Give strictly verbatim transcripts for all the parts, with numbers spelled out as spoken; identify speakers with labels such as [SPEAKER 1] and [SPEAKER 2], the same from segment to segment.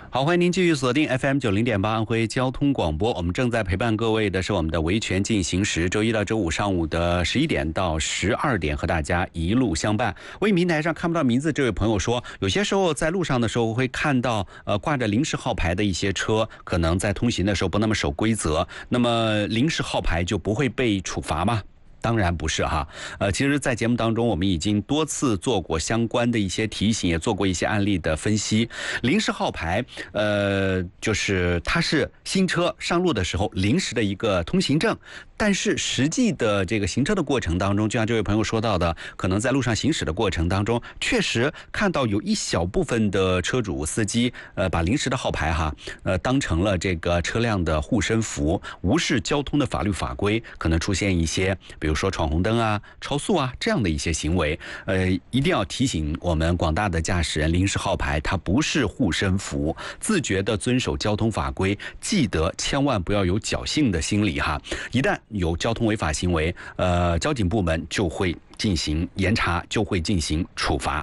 [SPEAKER 1] 好，欢迎您继续锁定 F M 九零点八安徽交通广播。我们正在陪伴各位的是我们的维权进行时，周一到周五上午的十一点到十二点，和大家一路相伴。微信平台上看不到名字这位朋友说，有些时候在路上的时候会看到呃挂着临时号牌的一些车，可能在通行的时候不那么守规则，那么临时号牌就不会被处罚吗？当然不是哈，呃，其实，在节目当中，我们已经多次做过相关的一些提醒，也做过一些案例的分析。临时号牌，呃，就是它是新车上路的时候临时的一个通行证，但是实际的这个行车的过程当中，就像这位朋友说到的，可能在路上行驶的过程当中，确实看到有一小部分的车主司机，呃，把临时的号牌哈，呃，当成了这个车辆的护身符，无视交通的法律法规，可能出现一些，比如。比如说闯红灯啊、超速啊这样的一些行为，呃，一定要提醒我们广大的驾驶人，临时号牌它不是护身符，自觉的遵守交通法规，记得千万不要有侥幸的心理哈。一旦有交通违法行为，呃，交警部门就会进行严查，就会进行处罚。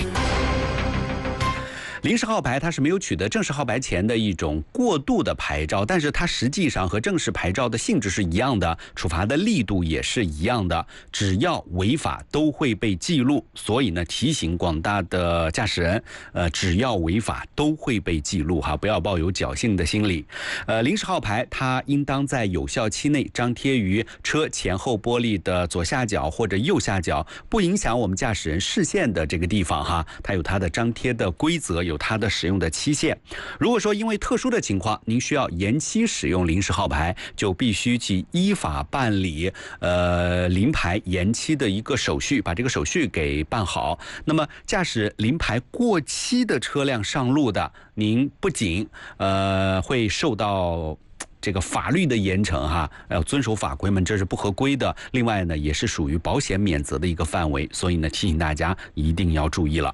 [SPEAKER 1] 临时号牌它是没有取得正式号牌前的一种过渡的牌照，但是它实际上和正式牌照的性质是一样的，处罚的力度也是一样的，只要违法都会被记录。所以呢，提醒广大的驾驶人，呃，只要违法都会被记录哈，不要抱有侥幸的心理。呃，临时号牌它应当在有效期内张贴于车前后玻璃的左下角或者右下角，不影响我们驾驶人视线的这个地方哈，它有它的张贴的规则。有它的使用的期限。如果说因为特殊的情况，您需要延期使用临时号牌，就必须去依法办理呃临牌延期的一个手续，把这个手续给办好。那么驾驶临牌过期的车辆上路的，您不仅呃会受到这个法律的严惩哈，要遵守法规们，这是不合规的。另外呢，也是属于保险免责的一个范围，所以呢，提醒大家一定要注意了。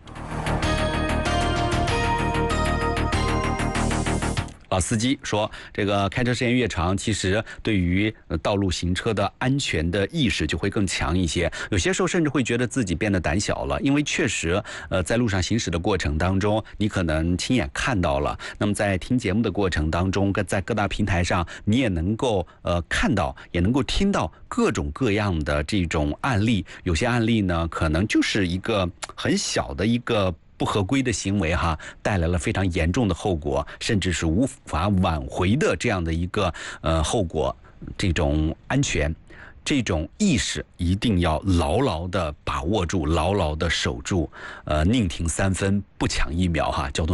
[SPEAKER 1] 老司机说，这个开车时间越长，其实对于道路行车的安全的意识就会更强一些。有些时候甚至会觉得自己变得胆小了，因为确实，呃，在路上行驶的过程当中，你可能亲眼看到了。那么在听节目的过程当中，在各大平台上，你也能够呃看到，也能够听到各种各样的这种案例。有些案例呢，可能就是一个很小的一个不合规的行为哈，带来了非常严重的后果，甚至是无法挽回的这样的一个呃后果。这种安全，这种意识一定要牢牢的把握住，牢牢的守住。呃，宁停三分，不抢一秒哈，交通。